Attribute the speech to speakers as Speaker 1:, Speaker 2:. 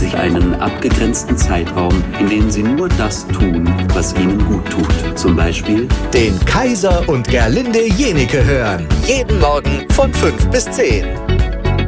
Speaker 1: sich einen abgegrenzten Zeitraum, in dem sie nur das tun, was ihnen gut tut. Zum Beispiel
Speaker 2: den Kaiser und Gerlinde Jenike hören. Jeden Morgen von 5 bis 10.